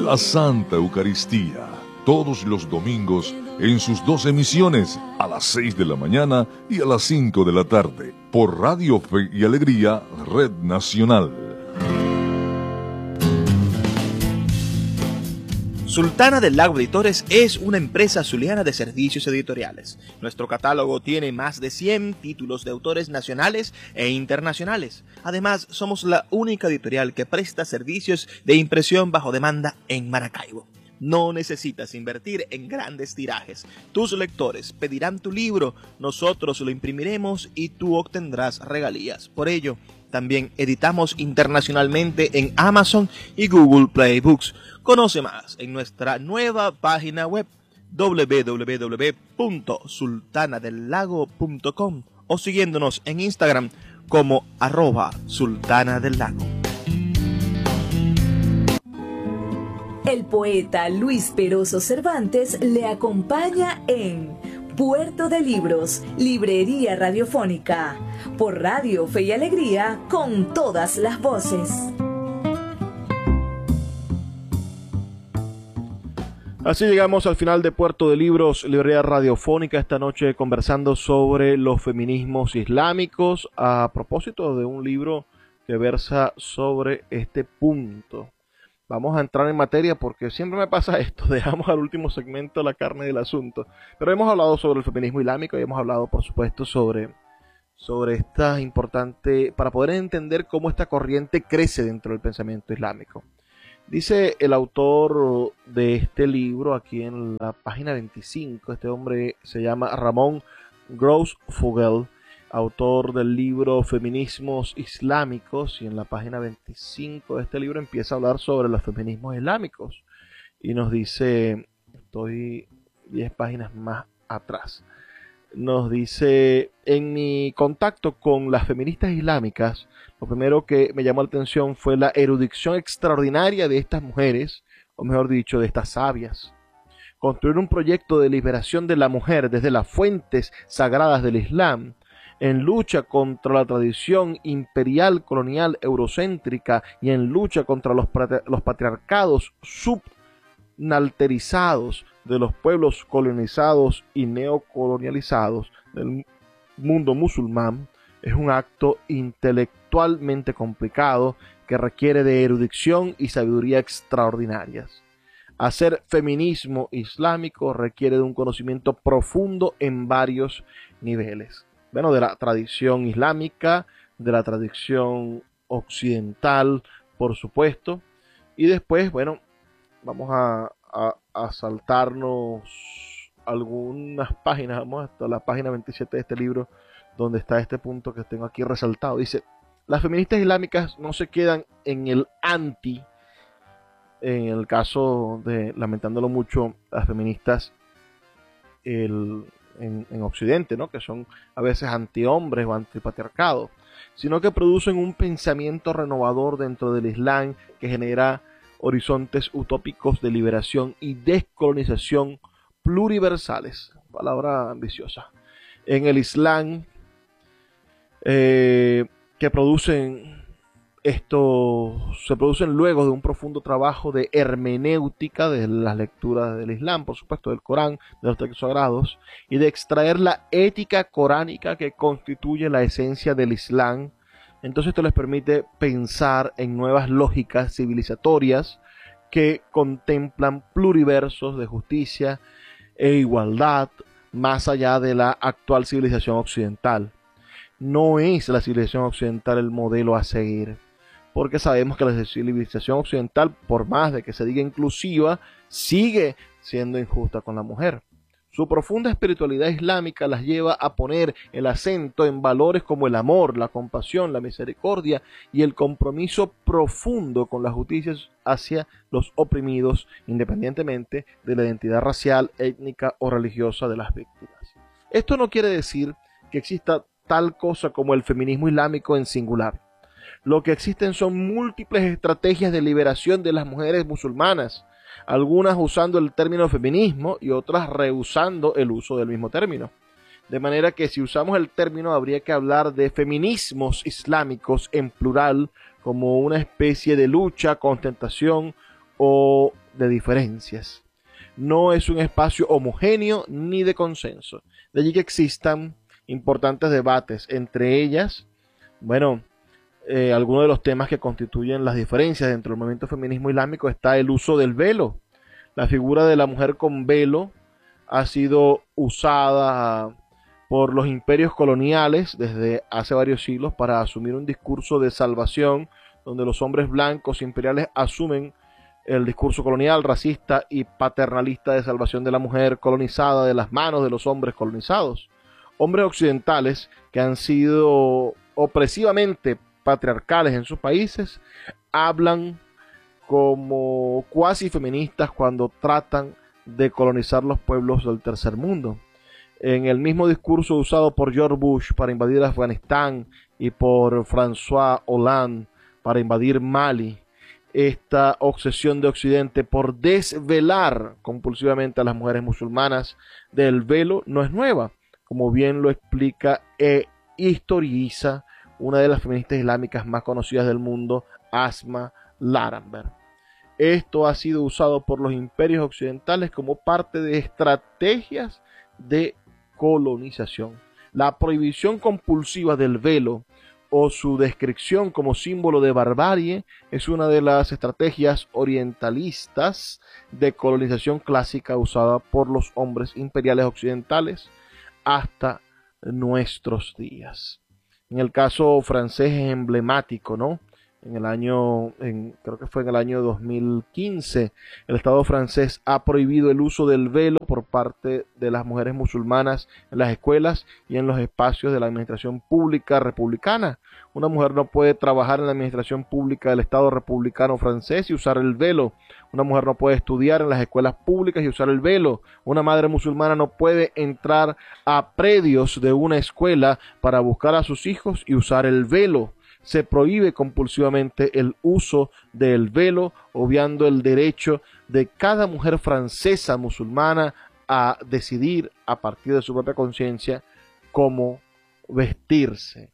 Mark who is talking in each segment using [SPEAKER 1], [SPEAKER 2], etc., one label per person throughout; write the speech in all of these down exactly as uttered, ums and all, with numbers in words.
[SPEAKER 1] la Santa Eucaristía, todos los domingos en sus dos emisiones, a las seis de la mañana y a las cinco de la tarde, por Radio Fe y Alegría, Red Nacional.
[SPEAKER 2] Sultana del Lago Editores es una empresa zuliana de servicios editoriales. Nuestro catálogo tiene más de cien títulos de autores nacionales e internacionales. Además, somos la única editorial que presta servicios de impresión bajo demanda en Maracaibo. No necesitas invertir en grandes tirajes. Tus lectores pedirán tu libro, nosotros lo imprimiremos y tú obtendrás regalías. Por ello, también editamos internacionalmente en Amazon y Google Play Books. Conoce más en nuestra nueva página web doble u doble u doble u punto sultana del lago punto com o siguiéndonos en Instagram como arroba sultana del lago.
[SPEAKER 3] El poeta Luis Peroso Cervantes le acompaña en Puerto de Libros, Librería Radiofónica, por Radio Fe y Alegría, con todas las voces.
[SPEAKER 2] Así llegamos al final de Puerto de Libros, Librería Radiofónica, esta noche conversando sobre los feminismos islámicos, a propósito de un libro que versa sobre este punto. Vamos a entrar en materia porque siempre me pasa esto, dejamos al último segmento la carne del asunto. Pero hemos hablado sobre el feminismo islámico y hemos hablado, por supuesto, sobre, sobre esta importante, para poder entender cómo esta corriente crece dentro del pensamiento islámico. Dice el autor de este libro, aquí en la página veinticinco, este hombre se llama Ramón Grossfogel, autor del libro Feminismos Islámicos, y en la página veinticinco de este libro empieza a hablar sobre los feminismos islámicos y nos dice, estoy diez páginas más atrás, nos dice: en mi contacto con las feministas islámicas, lo primero que me llamó la atención fue la erudición extraordinaria de estas mujeres, o mejor dicho, de estas sabias. Construir un proyecto de liberación de la mujer desde las fuentes sagradas del Islam, en lucha contra la tradición imperial colonial eurocéntrica y en lucha contra los, los patriarcados subnalterizados de los pueblos colonizados y neocolonializados del mundo musulmán, es un acto intelectualmente complicado que requiere de erudición y sabiduría extraordinarias. Hacer feminismo islámico requiere de un conocimiento profundo en varios niveles. Bueno, de la tradición islámica, de la tradición occidental, por supuesto. Y después, bueno, vamos a, a, a saltarnos algunas páginas. Vamos hasta la página veintisiete de este libro, donde está este punto que tengo aquí resaltado. Dice: las feministas islámicas no se quedan en el anti, en el caso de, lamentándolo mucho, las feministas el... En, en Occidente, ¿no?, que son a veces antihombres o antipatriarcado, sino que producen un pensamiento renovador dentro del Islam que genera horizontes utópicos de liberación y descolonización pluriversales. Palabra ambiciosa. En el Islam, eh, que producen esto, se producen luego de un profundo trabajo de hermenéutica de las lecturas del Islam, por supuesto del Corán, de los textos sagrados, y de extraer la ética coránica que constituye la esencia del Islam. Entonces esto les permite pensar en nuevas lógicas civilizatorias que contemplan pluriversos de justicia e igualdad más allá de la actual civilización occidental. No es la civilización occidental el modelo a seguir, porque sabemos que la civilización occidental, por más de que se diga inclusiva, sigue siendo injusta con la mujer. Su profunda espiritualidad islámica las lleva a poner el acento en valores como el amor, la compasión, la misericordia y el compromiso profundo con la justicia hacia los oprimidos, independientemente de la identidad racial, étnica o religiosa de las víctimas. Esto no quiere decir que exista tal cosa como el feminismo islámico en singular. Lo que existen son múltiples estrategias de liberación de las mujeres musulmanas, algunas usando el término feminismo y otras rehusando el uso del mismo término. De manera que si usamos el término habría que hablar de feminismos islámicos en plural como una especie de lucha, contestación o de diferencias. No es un espacio homogéneo ni de consenso. De allí que existan importantes debates, entre ellas, bueno, eh, algunos de los temas que constituyen las diferencias dentro del movimiento feminismo islámico está el uso del velo. La figura de la mujer con velo ha sido usada por los imperios coloniales desde hace varios siglos para asumir un discurso de salvación, donde los hombres blancos imperiales asumen el discurso colonial, racista y paternalista de salvación de la mujer colonizada de las manos de los hombres colonizados. Hombres occidentales que han sido opresivamente patriarcales en sus países hablan como cuasi feministas cuando tratan de colonizar los pueblos del tercer mundo. En el mismo discurso usado por George Bush para invadir Afganistán y por François Hollande para invadir Mali, esta obsesión de Occidente por desvelar compulsivamente a las mujeres musulmanas del velo no es nueva, como bien lo explica e historiza una de las feministas islámicas más conocidas del mundo, Asma Larenberg. Esto ha sido usado por los imperios occidentales como parte de estrategias de colonización. La prohibición compulsiva del velo o su descripción como símbolo de barbarie es una de las estrategias orientalistas de colonización clásica usada por los hombres imperiales occidentales hasta nuestros días. En el caso francés es emblemático, ¿no? En el año, en, creo que fue en el año dos mil quince, el Estado francés ha prohibido el uso del velo por parte de las mujeres musulmanas en las escuelas y en los espacios de la administración pública republicana. Una mujer no puede trabajar en la administración pública del Estado republicano francés y usar el velo. Una mujer no puede estudiar en las escuelas públicas y usar el velo. Una madre musulmana no puede entrar a predios de una escuela para buscar a sus hijos y usar el velo. Se prohíbe compulsivamente el uso del velo, obviando el derecho de cada mujer francesa musulmana a decidir a partir de su propia conciencia cómo vestirse.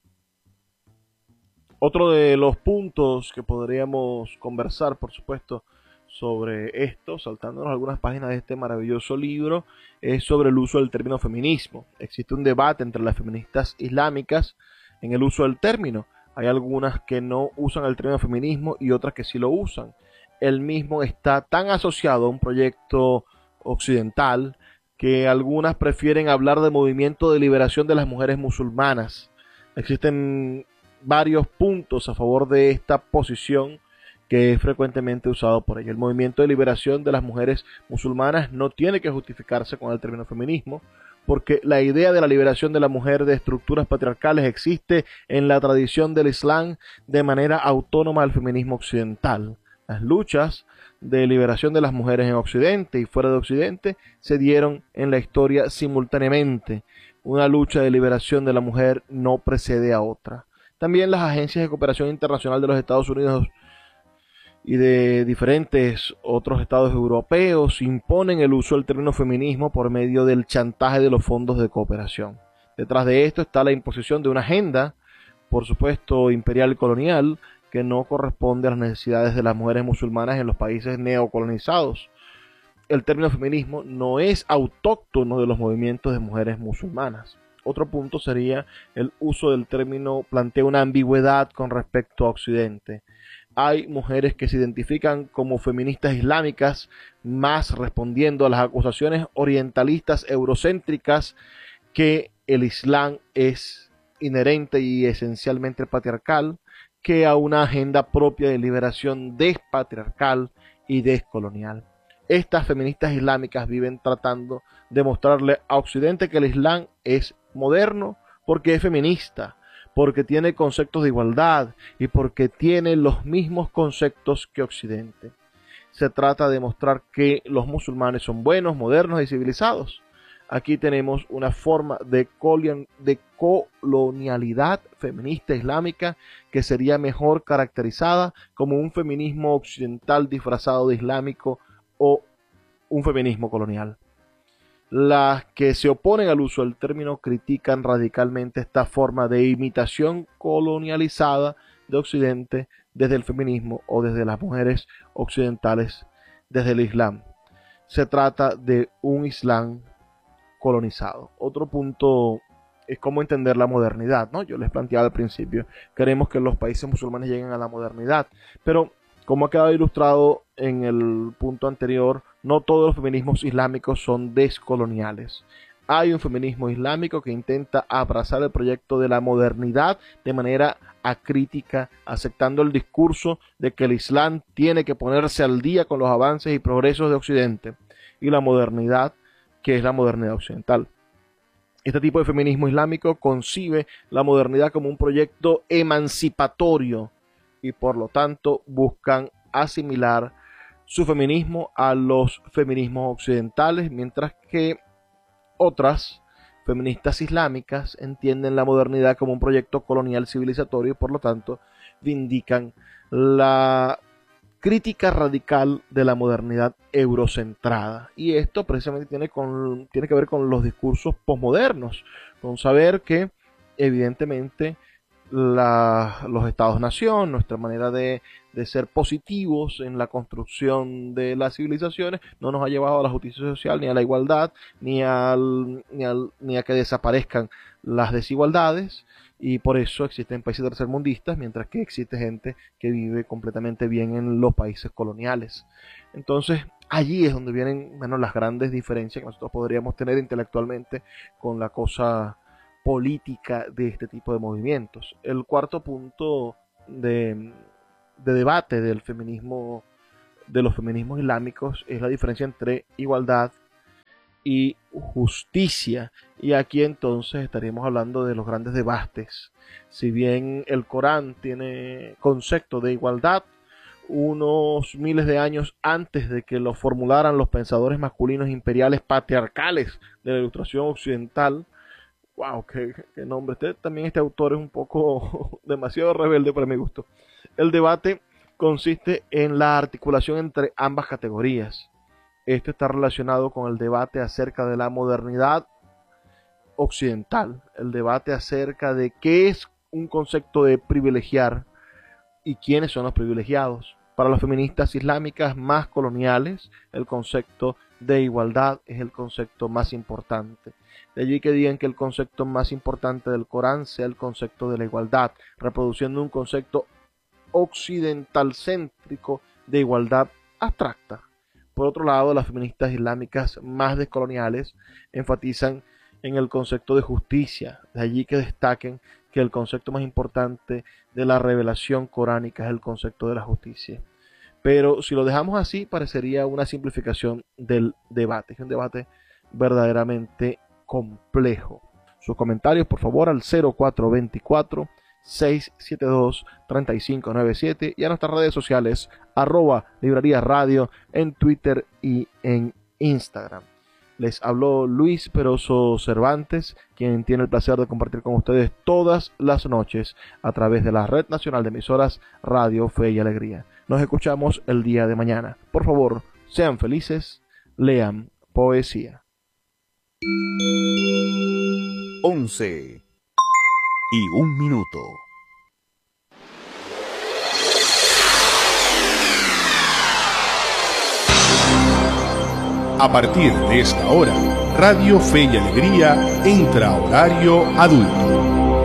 [SPEAKER 2] Otro de los puntos que podríamos conversar, por supuesto, sobre esto, saltándonos algunas páginas de este maravilloso libro, es sobre el uso del término feminismo. Existe un debate entre las feministas islámicas en el uso del término. Hay algunas que no usan el término feminismo y otras que sí lo usan. El mismo está tan asociado a un proyecto occidental que algunas prefieren hablar de movimiento de liberación de las mujeres musulmanas. Existen varios puntos a favor de esta posición que es frecuentemente usado por ella. El movimiento de liberación de las mujeres musulmanas no tiene que justificarse con el término feminismo, porque la idea de la liberación de la mujer de estructuras patriarcales existe en la tradición del Islam de manera autónoma al feminismo occidental. Las luchas de liberación de las mujeres en Occidente y fuera de Occidente se dieron en la historia simultáneamente. Una lucha de liberación de la mujer no precede a otra. También las agencias de cooperación internacional de los Estados Unidos y de diferentes otros estados europeos imponen el uso del término feminismo por medio del chantaje de los fondos de cooperación. Detrás de esto está la imposición de una agenda, por supuesto imperial y colonial, que no corresponde a las necesidades de las mujeres musulmanas en los países neocolonizados. El término feminismo no es autóctono de los movimientos de mujeres musulmanas. Otro punto sería el uso del término plantea una ambigüedad con respecto a Occidente. Hay mujeres que se identifican como feministas islámicas, más respondiendo a las acusaciones orientalistas eurocéntricas que el Islam es inherente y esencialmente patriarcal, que a una agenda propia de liberación despatriarcal y descolonial. Estas feministas islámicas viven tratando de mostrarle a Occidente que el Islam es moderno porque es feminista, porque tiene conceptos de igualdad y porque tiene los mismos conceptos que Occidente. Se trata de mostrar que los musulmanes son buenos, modernos y civilizados. Aquí tenemos una forma de, de colonialidad feminista islámica que sería mejor caracterizada como un feminismo occidental disfrazado de islámico o un feminismo colonial. Las que se oponen al uso del término critican radicalmente esta forma de imitación colonializada de Occidente desde el feminismo o desde las mujeres occidentales desde el Islam. Se trata de un Islam colonizado. Otro punto es cómo entender la modernidad, ¿no? Yo les planteaba al principio, queremos que los países musulmanes lleguen a la modernidad, pero como ha quedado ilustrado en el punto anterior, no todos los feminismos islámicos son descoloniales. Hay un feminismo islámico que intenta abrazar el proyecto de la modernidad de manera acrítica, aceptando el discurso de que el Islam tiene que ponerse al día con los avances y progresos de Occidente y la modernidad, que es la modernidad occidental. Este tipo de feminismo islámico concibe la modernidad como un proyecto emancipatorio y por lo tanto buscan asimilar su feminismo a los feminismos occidentales, mientras que otras feministas islámicas entienden la modernidad como un proyecto colonial civilizatorio y por lo tanto vindican la crítica radical de la modernidad eurocentrada. Y esto precisamente tiene, con, tiene que ver con los discursos posmodernos, con saber que evidentemente la, los estados-nación, nuestra manera de, de ser positivos en la construcción de las civilizaciones, no nos ha llevado a la justicia social, ni a la igualdad, ni, al, ni, al, ni a que desaparezcan las desigualdades, y por eso existen países tercermundistas, mientras que existe gente que vive completamente bien en los países coloniales. Entonces, allí es donde vienen, bueno, las grandes diferencias que nosotros podríamos tener intelectualmente con la cosa política de este tipo de movimientos. El cuarto punto de, de debate del feminismo, de los feminismos islámicos, es la diferencia entre igualdad y justicia, y aquí entonces estaríamos hablando de los grandes debates. Si bien el Corán tiene concepto de igualdad, unos miles de años antes de que lo formularan los pensadores masculinos imperiales patriarcales de la Ilustración occidental, wow, qué, qué nombre, este, también este autor es un poco demasiado rebelde para mi gusto. El debate consiste en la articulación entre ambas categorías. Esto está relacionado con el debate acerca de la modernidad occidental, el debate acerca de qué es un concepto de privilegiar y quiénes son los privilegiados. Para las feministas islámicas más coloniales, el concepto de igualdad es el concepto más importante. De allí que digan que el concepto más importante del Corán sea el concepto de la igualdad, reproduciendo un concepto occidental céntrico de igualdad abstracta. Por otro lado, las feministas islámicas más descoloniales enfatizan en el concepto de justicia, de allí que destaquen que el concepto más importante de la revelación coránica es el concepto de la justicia. Pero si lo dejamos así, parecería una simplificación del debate, es un debate verdaderamente complejo. Sus comentarios, por favor, al cero cuatro dos cuatro, seis siete dos, tres cinco nueve siete y a nuestras redes sociales, arroba librería radio en Twitter y en Instagram. Les habló Luis Peroso Cervantes, quien tiene el placer de compartir con ustedes todas las noches a través de la Red Nacional de Emisoras Radio Fe y Alegría. Nos escuchamos el día de mañana. Por favor, sean felices, lean poesía.
[SPEAKER 4] once y un minuto. A partir de esta hora, Radio Fe y Alegría entra a horario adulto.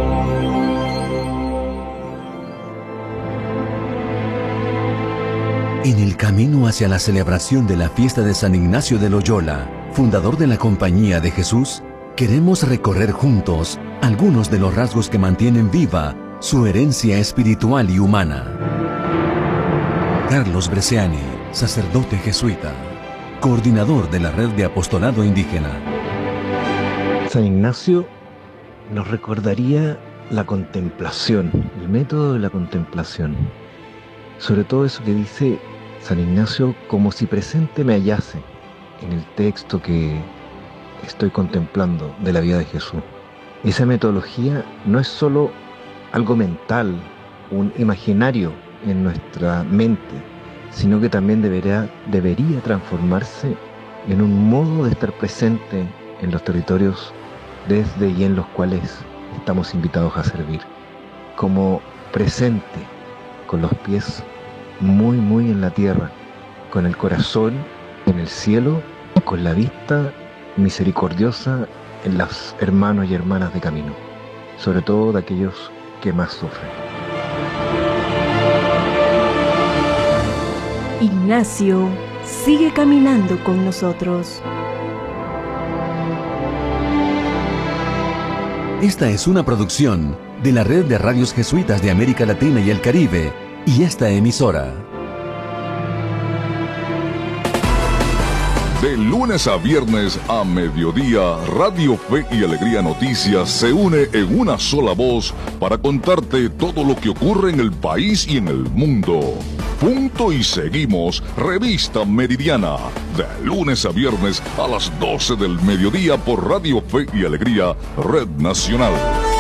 [SPEAKER 5] En el camino hacia la celebración de la fiesta de San Ignacio de Loyola, fundador de la Compañía de Jesús, queremos recorrer juntos algunos de los rasgos que mantienen viva su herencia espiritual y humana. Carlos Bresciani, sacerdote jesuita, coordinador de la Red de Apostolado Indígena.
[SPEAKER 6] San Ignacio nos recordaría la contemplación, el método de la contemplación. Sobre todo eso que dice San Ignacio, como si presente me hallase en el texto que estoy contemplando de la vida de Jesús. Esa metodología no es solo algo mental, un imaginario en nuestra mente, sino que también debería, debería transformarse en un modo de estar presente en los territorios desde y en los cuales estamos invitados a servir. Como presente, con los pies muy muy en la tierra, con el corazón en el cielo, con la vista misericordiosa en los hermanos y hermanas de camino, sobre todo de aquellos que más sufren.
[SPEAKER 7] Ignacio sigue caminando con nosotros.
[SPEAKER 5] Esta es una producción de la Red de Radios Jesuitas de América Latina y el Caribe y esta emisora.
[SPEAKER 1] De lunes a viernes a mediodía, Radio Fe y Alegría Noticias se une en una sola voz para contarte todo lo que ocurre en el país y en el mundo. Punto y seguimos, Revista Meridiana, de lunes a viernes a las doce del mediodía por Radio Fe y Alegría, Red Nacional.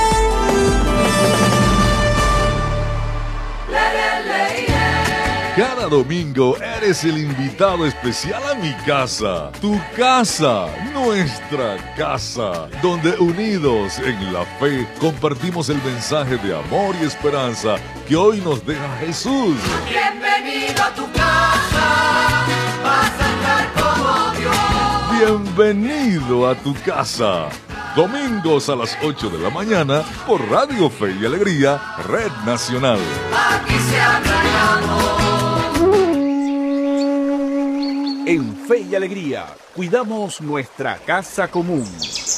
[SPEAKER 1] Cada domingo eres el invitado especial a mi casa, tu casa, nuestra casa, donde unidos en la fe compartimos el mensaje de amor y esperanza que hoy nos deja Jesús.
[SPEAKER 8] Bienvenido a tu casa, vas a estar como Dios.
[SPEAKER 1] Bienvenido a tu casa. Domingos a las ocho de la mañana por Radio Fe y Alegría, Red Nacional.
[SPEAKER 8] Aquí se habla de amor.
[SPEAKER 9] En Fe y Alegría, cuidamos nuestra casa común.